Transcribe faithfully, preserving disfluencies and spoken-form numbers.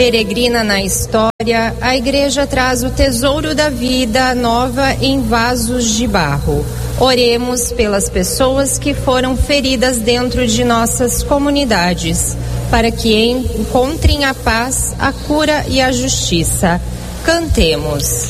Peregrina na história, a Igreja traz o tesouro da vida nova em vasos de barro. Oremos pelas pessoas que foram feridas dentro de nossas comunidades, para que encontrem a paz, a cura e a justiça. Cantemos.